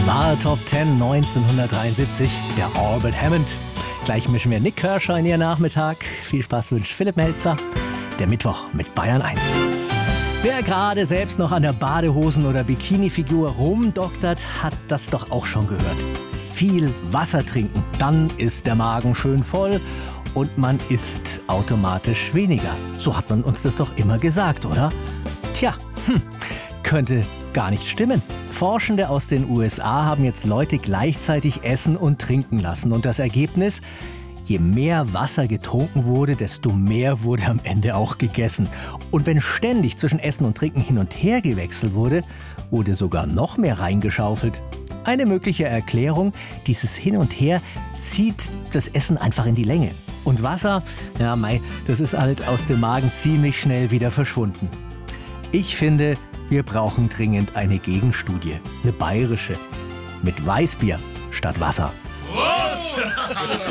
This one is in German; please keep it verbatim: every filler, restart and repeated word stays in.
War Top zehn neunzehnhundertdreiundsiebzig, der Orbit Hammond. Gleich mischen wir Nik Kershaw in Ihr Nachmittag. Viel Spaß wünscht Philipp Melzer. Der Mittwoch mit Bayern eins. Wer gerade selbst noch an der Badehosen- oder Bikini-Figur rumdoktert, hat das doch auch schon gehört. Viel Wasser trinken, dann ist der Magen schön voll und man isst automatisch weniger. So hat man uns das doch immer gesagt, oder? Tja, hm, könnte gar nicht stimmen. Forschende aus den U S A haben jetzt Leute gleichzeitig essen und trinken lassen. Und das Ergebnis? Je mehr Wasser getrunken wurde, desto mehr wurde am Ende auch gegessen. Und wenn ständig zwischen Essen und Trinken hin und her gewechselt wurde, wurde sogar noch mehr reingeschaufelt. Eine mögliche Erklärung: dieses Hin und Her zieht das Essen einfach in die Länge. Und Wasser, ja mei, das ist halt aus dem Magen ziemlich schnell wieder verschwunden. Ich finde, wir brauchen dringend eine Gegenstudie, eine bayerische, mit Weißbier statt Wasser.